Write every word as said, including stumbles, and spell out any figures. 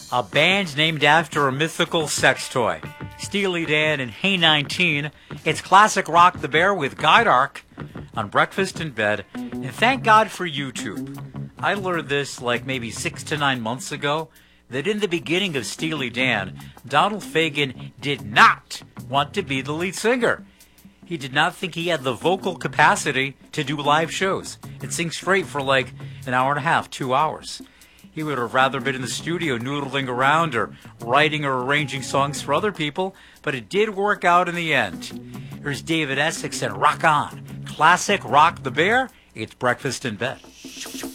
A band named after a mythical sex toy. Steely Dan and Hey nineteen. It's classic Rock the Bear with Guide Arc on Breakfast in Bed. And thank God for YouTube. I learned this like maybe six to nine months ago, that in the beginning of Steely Dan, Donald Fagen did not want to be the lead singer. He did not think he had the vocal capacity to do live shows and sing straight for like an hour and a half, two hours. He would have rather been in the studio noodling around or writing or arranging songs for other people, but it did work out in the end. Here's David Essex and Rock On. Classic Rock the Bear. It's Breakfast in Bed.